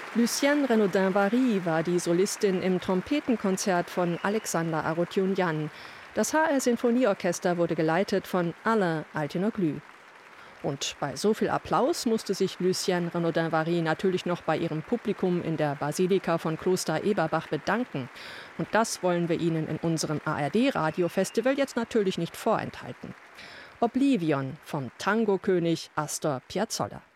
Lucienne Renaudin-Vary war die Solistin im Trompetenkonzert von Alexander Arotyunjan. Das HR-Sinfonieorchester wurde geleitet von Alain Altinoglu. Und bei so viel Applaus musste sich Lucienne Renaudin-Vary natürlich noch bei ihrem Publikum in der Basilika von Kloster Eberbach bedanken. Und das wollen wir Ihnen in unserem ARD-Radio-Festival jetzt natürlich nicht vorenthalten. Oblivion vom Tango-König Astor Piazzolla.